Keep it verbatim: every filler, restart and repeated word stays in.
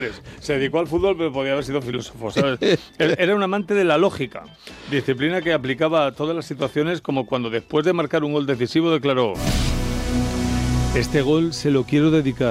Se dedicó al fútbol, pero podía haber sido filósofo, ¿sabes? Era un amante de la lógica, disciplina que aplicaba a todas las situaciones, como cuando después de marcar un gol decisivo declaró: este gol se lo quiero dedicar